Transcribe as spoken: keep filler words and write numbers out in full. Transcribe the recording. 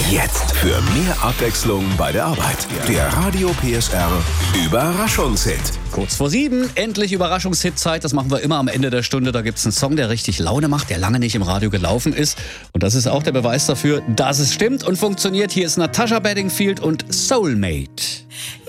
Jetzt für mehr Abwechslung bei der Arbeit. Der Radio P S R Überraschungshit. Kurz vor sieben, endlich Überraschungshit-Zeit. Das machen wir immer am Ende der Stunde. Da gibt es einen Song, der richtig Laune macht, der lange nicht im Radio gelaufen ist. Und das ist auch der Beweis dafür, dass es stimmt und funktioniert. Hier ist Natasha Bedingfield und Soulmate.